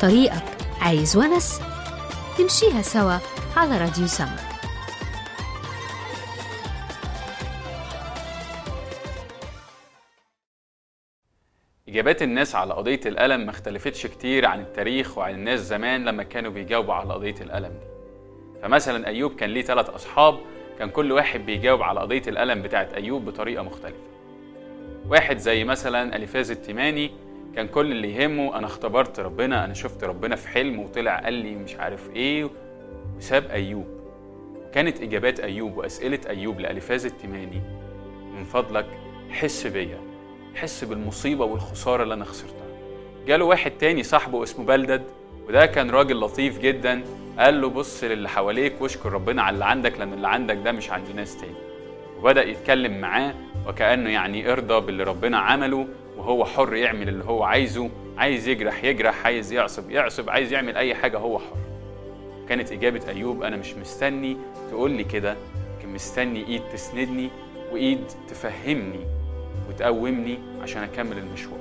طريقك عايز ونس؟ نمشيها سوا على راديو سما. إجابات الناس على قضية الألم ما اختلفتش كتير عن التاريخ وعن الناس زمان لما كانوا بيجاوبوا على قضية الألم دي. فمثلا أيوب كان ليه 3 أصحاب، كان كل واحد بيجاوب على قضية الألم بتاعت أيوب بطريقة مختلفة. واحد زي مثلا أليفاز التيماني، كان كل اللي يهمه أنا اختبرت ربنا، أنا شفت ربنا في حلم وطلع قال لي مش عارف إيه، وساب أيوب. كانت إجابات أيوب وأسئلة أيوب لأليفاز التيماني: من فضلك حس بيا، حس بالمصيبة والخسارة اللي أنا خسرتها. جاله واحد تاني صاحبه اسمه بلدد، وده كان راجل لطيف جدا، قال له بص للي حواليك واشكر ربنا على اللي عندك، لأن اللي عندك ده مش عند ناس تاني. وبدأ يتكلم معاه وكأنه يعني ارضى باللي ربنا عمله، وهو حر يعمل اللي هو عايزه، عايز يجرح يجرح، عايز يعصب يعصب، عايز يعمل أي حاجة هو حر. كانت إجابة أيوب: أنا مش مستني تقول لي كده، لكن مستني إيد تسندني وإيد تفهمني وتقومني عشان أكمل المشوار.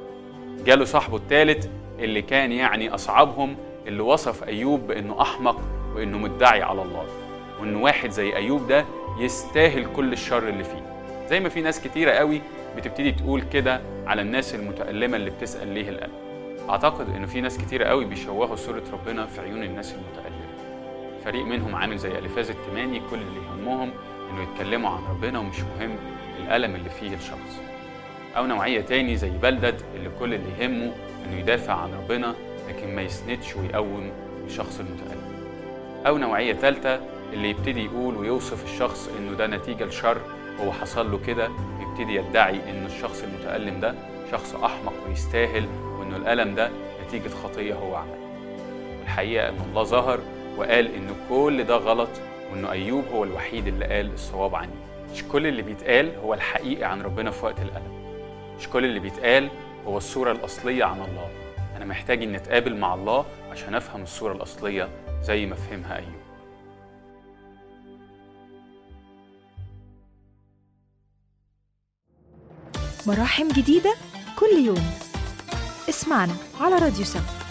جاله صاحبه الثالث اللي كان يعني أصعبهم، اللي وصف أيوب بأنه أحمق وأنه مدعي على الله، وأنه واحد زي أيوب ده يستاهل كل الشر اللي فيه. زي ما في ناس كتيرة قوي بتبتدي تقول كده على الناس المتألمة اللي بتسأل ليه الألم. أعتقد أنه في ناس كتيرة قوي بيشوهوا صورة ربنا في عيون الناس المتألمة. فريق منهم عامل زي أليفاز التيماني، كل اللي يهمهم أنه يتكلموا عن ربنا ومش مهم الألم اللي فيه الشخص. أو نوعية تاني زي بلدد، اللي كل اللي يهمه أنه يدافع عن ربنا لكن ما يسندش ويقوم الشخص المتألم. أو نوعية ثالثة اللي يبتدي يقول ويوصف الشخص أنه ده نتيجة لشر هو حصل له كده، يبتدي يدعي أن الشخص المتألم ده شخص أحمق ويستاهل، وأنه الألم ده نتيجة خطية هو عملها. والحقيقة أن الله ظهر وقال أنه كل ده غلط، وأنه أيوب هو الوحيد اللي قال الصواب عني. مش كل اللي بيتقال هو الحقيقة عن ربنا في وقت الألم، مش كل اللي بيتقال هو الصورة الأصلية عن الله. أنا محتاج أن نتقابل مع الله عشان أفهم الصورة الأصلية زي ما فهمها أيوب. مراحم جديدة كل يوم. اسمعنا على راديو سما.